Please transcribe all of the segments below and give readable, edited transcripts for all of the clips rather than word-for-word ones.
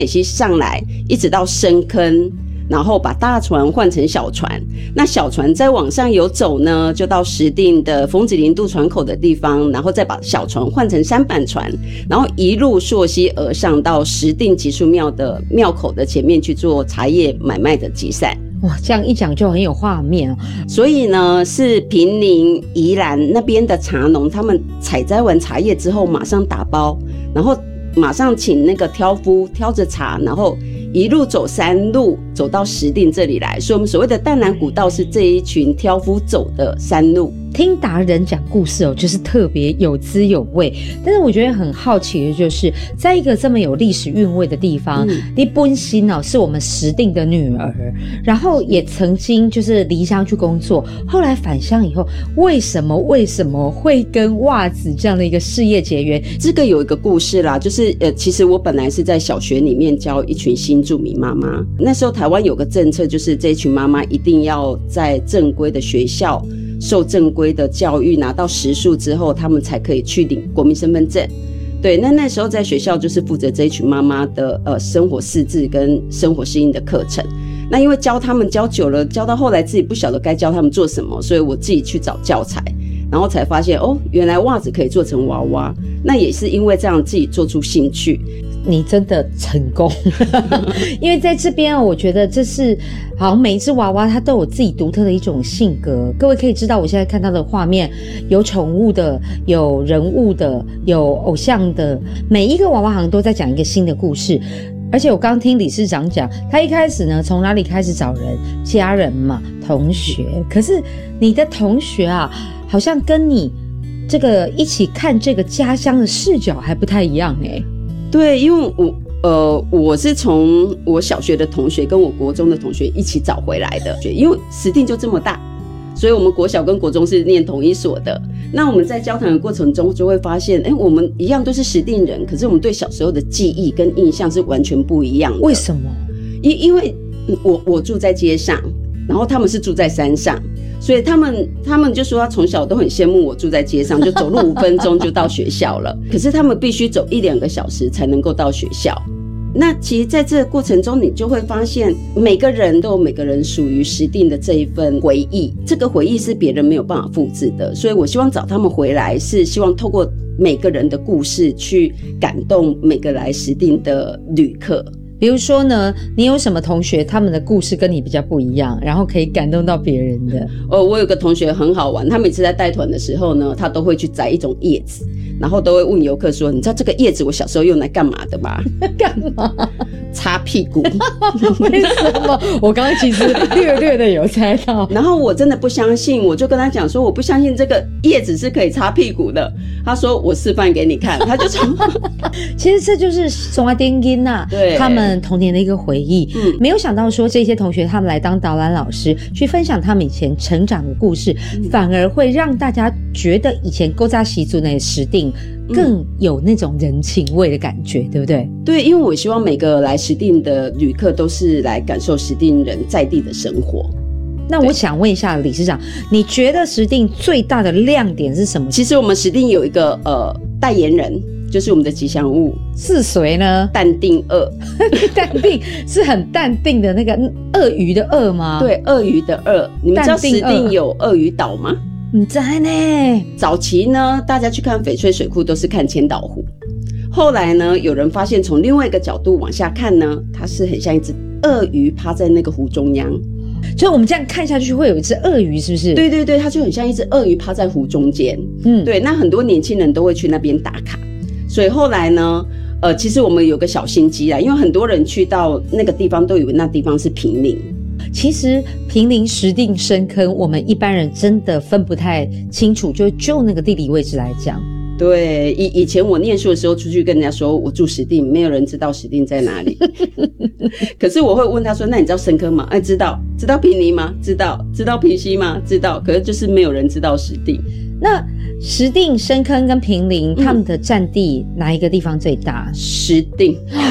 北溪上来，一直到深坑，然后把大船换成小船，那小船再往上游走呢，就到石碇的丰子林渡船口的地方，然后再把小船换成舢板船，然后一路溯溪而上到石碇集数庙的庙口的前面去做茶叶买卖的集散。 哇，这样一讲就很有画面哦。 所以呢，是坪林、宜兰那边的茶农，他们采摘完茶叶之后，马上打包，然后马上请那个挑夫挑着茶，然后一路走山路，走到石碇这里来。所以我们所谓的淡南古道是这一群挑夫走的山路。 听达人讲故事哦，就是特别有滋有味。但是我觉得很好奇的就是，在一个这么有历史韵味的地方，你本身哦是我们石碇的女儿，然后也曾经就是离乡去工作，后来返乡以后，为什么会跟袜子这样的一个事业结缘？ 这个有一个故事啦，就是其实我本来是在小学里面教一群新住民妈妈，那时候台湾有个政策，就是这群妈妈一定要在正规的学校受正规的教育，拿到时数之后，他们才可以去领国民身份证。对，那时候在学校就是负责这一群妈妈的生活识字跟生活适应的课程。那因为教他们教久了，教到后来自己不晓得该教他们做什么，所以我自己去找教材，然后才发现哦，原来袜子可以做成娃娃。那也是因为这样自己做出兴趣。 你真的成功因为在这边我觉得这是好像每一只娃娃它都有自己独特的一种性格。各位可以知道我现在看到的画面有宠物的，有人物的，有偶像的，每一个娃娃好像都在讲一个新的故事。而且我刚听理事长讲，他一开始呢从哪里开始找人？家人嘛，同学。可是你的同学啊，好像跟你这个一起看这个家乡的视角还不太一样欸。 对，因为我是从我小学的同学跟我国中的同学一起找回来的，因为石碇就这么大，所以我们国小跟国中是念同一所的。那我们在交谈的过程中就会发现，我们一样都是石碇人，可是我们对小时候的记忆跟印象是完全不一样的。 为什么？ 因为我住在街上，然后他们是住在山上，所以他们就说他从小都很羡慕我住在街上，就走路5分钟就到学校了。可是他们必须走1-2个小时才能够到学校。那其实在这个过程中，你就会发现每个人都有每个人属于石碇的这一份回忆，这个回忆是别人没有办法复制的。所以我希望找他们回来，是希望透过每个人的故事去感动每个来石碇的旅客。 比如说呢，你有什么同学他们的故事跟你比较不一样，然后可以感动到别人的？ 我有个同学很好玩，他每次在带团的时候呢，他都会去摘一种叶子，然后都会问游客说，你知道这个叶子我小时候用来干嘛的吗？ 干嘛？ 擦屁股。 为什么？我刚刚其实略的有猜到。 然后我真的不相信，我就跟他讲说，我不相信这个叶子是可以擦屁股的。他说我示范给你看，他就从其实这就是松阿丁音呐， 对， 他们童年的一个回忆。没有想到说这些同学他们来当导览老师，去分享他们以前成长的故事，反而会让大家觉得以前勾扎习俗那石碇更有那种人情味的感觉，对不对？ 对，因为我希望每个来石碇的旅客都是来感受石碇人在地的生活。 那我想问一下理事长，你觉得石碇最大的亮点是什么？ 其实我们石碇有一个代言人，就是我们的吉祥物， 是谁呢？ 淡定鳄。 淡定是很淡定的那个鳄鱼的鳄吗？ 对，鳄鱼的鳄。你们知道石碇有鳄鱼岛吗？ 不知道呢。 早期呢，大家去看翡翠水库都是看千岛湖，后来呢，有人发现从另外一个角度往下看呢，它是很像一只鳄鱼趴在那个湖中央。 所以我们这样看下去会有一只鳄鱼，是不是？ 对对对，它就很像一只鳄鱼趴在湖中间。对，那很多年轻人都会去那边打卡。所以后来呢，其实我们有个小心机啦，因为很多人去到那个地方都以为那地方是坪林。 其实坪林、石碇、深坑，我们一般人真的分不太清楚，就那个地理位置来讲。 对，以前我念书的时候出去跟人家说我住石碇，没有人知道石碇在哪里。可是我会问他说，那你知道深坑吗？知道。知道坪林吗？知道。知道坪溪吗？知道。可是就是没有人知道石碇。 那石碇、深坑跟坪林他们的占地哪一个地方最大？ 石碇。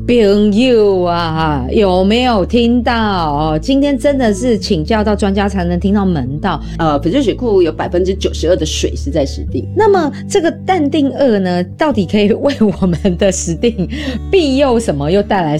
朋友啊，有没有听到？今天真的是请教到专家才能听到门道。 翡翠水库有92%的水是在石碇。 那么这个淡定2呢，到底可以为我们的石碇庇佑什么，又带来